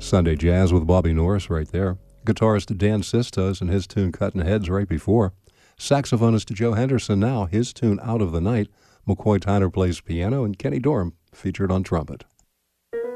Sunday Jazz with Bobby Norris right there. Guitarist Dan Sistos and his tune Cutting Heads right before. Saxophonist Joe Henderson now, his tune Out of the Night. McCoy Tyner plays piano, and Kenny Dorham featured on trumpet.